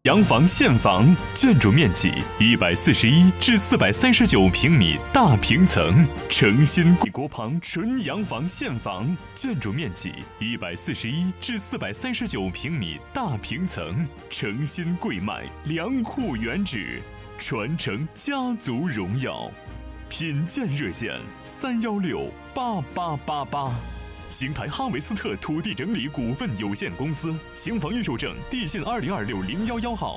洋房现房，建筑面积141至439平米大平层，诚心国旁纯洋房现房，建筑面积141至439平米大平层，诚心贵卖，良户原址，传承家族荣耀，品鉴热线3168888。邢台哈维斯特土地整理股份有限公司，邢房预售证地信20260111号。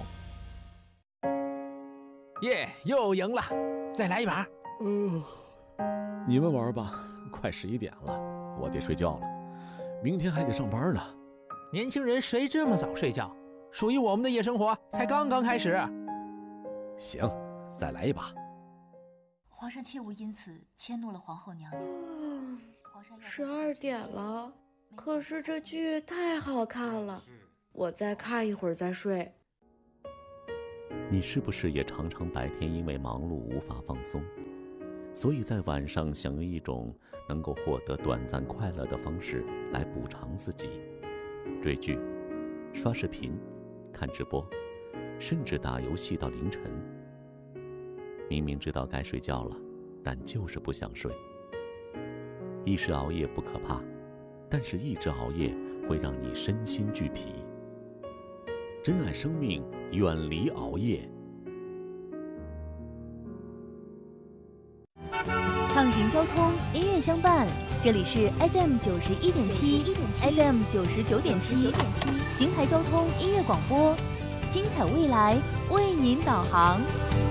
耶，又赢了，再来一把。 你们玩吧，快11点了，我得睡觉了，明天还得上班呢。 年轻人谁这么早睡觉？属于我们的夜生活才刚刚开始。 行，再来一把。 皇上切勿因此迁怒了皇后娘娘。 12点了，可是这剧太好看了，我再看一会儿再睡。 你是不是也常常白天因为忙碌无法放松，所以在晚上想用一种能够获得短暂快乐的方式来补偿自己？追剧、刷视频、看直播，甚至打游戏到凌晨。明明知道该睡觉了，但就是不想睡。一时熬夜不可怕，但是一直熬夜会让你身心俱疲。珍爱生命，远离熬夜。 畅行交通，音乐相伴，这里是 FM 91.7 FM 99.7邢台交通音乐广播，精彩未来为您导航。